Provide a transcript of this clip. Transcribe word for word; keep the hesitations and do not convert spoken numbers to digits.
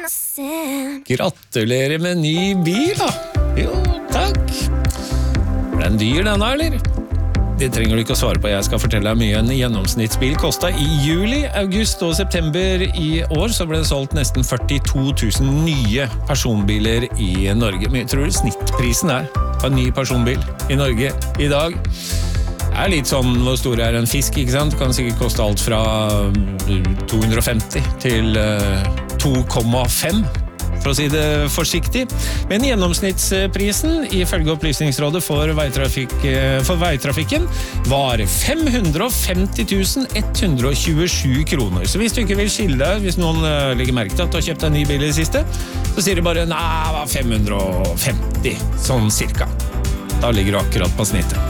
Gratulerer med ny bil da. Jo, takk. Er den dyr denne, eller? Det trenger du ikke å svare på. Jeg skal fortelle deg mye en gjennomsnittsbil kostet i juli, august og september i år. Så ble det solgt nesten førtito tusen nye personbiler i Norge. Men tror du snittprisen er på en ny personbil i Norge i dag? Det er litt sånn, hvor stor er en fisk, ikke sant? Det kan sikkert koste alt fra to hundre og femti til to komma fem. For å si det forsiktig. Men gjennomsnittsprisen ifølge Opplysningsrådet for, veitrafikk, for veitrafikken var fem hundre og femti tusen ett hundre og tjuesju kroner. Så hvis du ikke vil skille deg, hvis noen legger merke til at du har kjøpt en ny bil i det siste, så sier de bare, nei, fem hundre og femti, sånn cirka. Da ligger du akkurat på snittet.